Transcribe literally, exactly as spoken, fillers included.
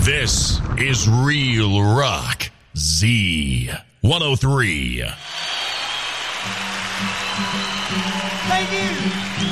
This is Real Rock Z one oh three. Thank you.